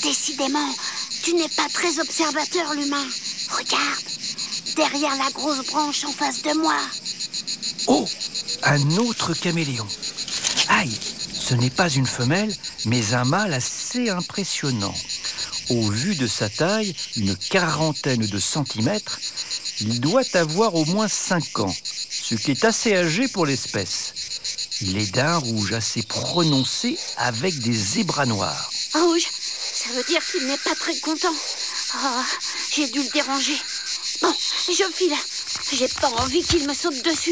Décidément, tu n'es pas très observateur, l'humain. Regarde, derrière la grosse branche en face de moi. Oh, un autre caméléon. Aïe, ce n'est pas une femelle, mais un mâle assez impressionnant. Au vu de sa taille, une quarantaine de centimètres, il doit avoir au moins 5 ans, ce qui est assez âgé pour l'espèce. Il est d'un rouge assez prononcé avec des zébras noirs. Rouge, ça veut dire qu'il n'est pas très content. Oh, j'ai dû le déranger. Bon, je file. J'ai pas envie qu'il me saute dessus.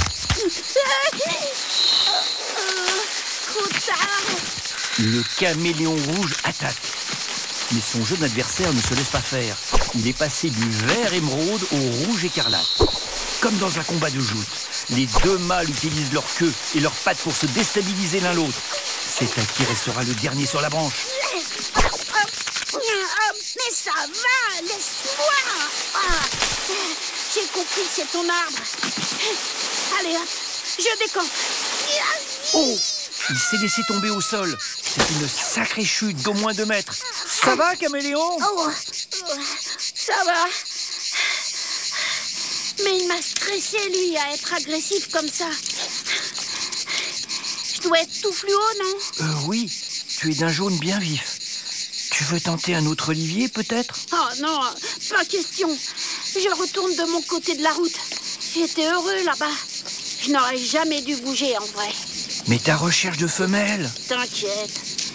Trop tard. Le caméléon rouge attaque. Mais son jeune adversaire ne se laisse pas faire. Il est passé du vert émeraude au rouge écarlate. Comme dans un combat de joute, les deux mâles utilisent leur queue et leurs pattes pour se déstabiliser l'un l'autre. C'est à qui restera le dernier sur la branche. Mais ça va, laisse-moi. J'ai compris, c'est ton arbre. Allez hop, je décampe. Oh, il s'est laissé tomber au sol. C'est une sacrée chute d'au moins 2 mètres. Ça va, caméléon? Oh, ça va. Mais il m'a stressé, lui, à être agressif comme ça. Je dois être tout fluo, non? Oui, tu es d'un jaune bien vif. Tu veux tenter un autre olivier, peut-être? Oh non, pas question. Je retourne de mon côté de la route. J'étais heureux là-bas. Je n'aurais jamais dû bouger, en vrai. Mais ta recherche de femelle? T'inquiète,